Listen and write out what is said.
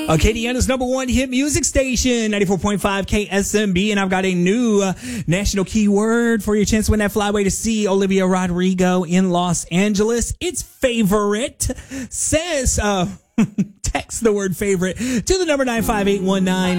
Acadiana's number one hit music station, 94.5 KSMB, and I've got a new national keyword for your chance to win that flyway to see Olivia Rodrigo in Los Angeles. It's favorite. Says, text the word favorite to the number 95819.